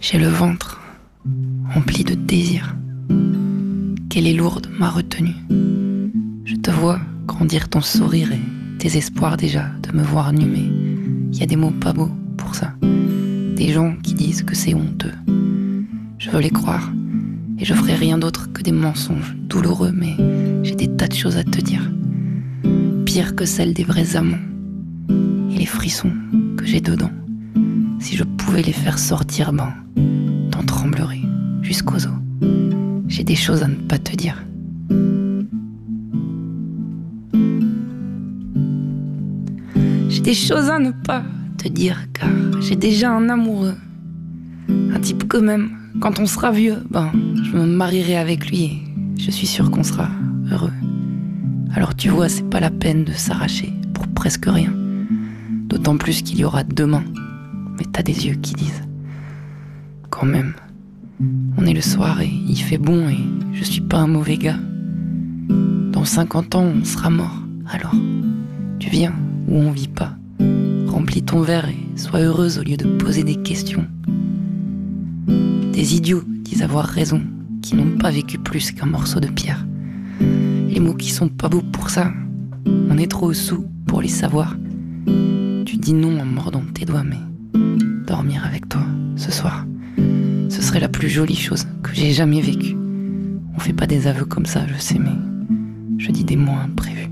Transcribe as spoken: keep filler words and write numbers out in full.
J'ai le ventre rempli de désir. Qu'elle est lourde, ma retenue. Je te vois grandir ton sourire et tes espoirs déjà de me voir nu, mais y a des mots pas beaux pour ça. Des gens qui disent que c'est honteux. Je veux les croire et je ferai rien d'autre que des mensonges douloureux, mais j'ai des tas de choses à te dire. Pire que celles des vrais amants et les frissons que j'ai dedans. Si je pouvais les faire sortir, ben, t'en tremblerais jusqu'aux os. J'ai des choses à ne pas te dire. J'ai des choses à ne pas te dire, car j'ai déjà un amoureux. Un type que même, quand on sera vieux, ben, je me marierai avec lui et je suis sûre qu'on sera heureux. Alors tu vois, c'est pas la peine de s'arracher pour presque rien. D'autant plus qu'il y aura demain. Mais t'as des yeux qui disent quand même. On est le soir et il fait bon et je suis pas un mauvais gars. Dans cinquante ans on sera mort. Alors tu viens ou on vit pas. Remplis ton verre et sois heureuse au lieu de poser des questions. Des idiots disent avoir raison, qui n'ont pas vécu plus qu'un morceau de pierre. Les mots qui sont pas beaux pour ça, on est trop sous pour les savoir. Tu dis non en mordant tes doigts, mais dormir avec toi ce soir, ce serait la plus jolie chose que j'ai jamais vécue. On fait pas des aveux comme ça, je sais, mais je dis des mots imprévus.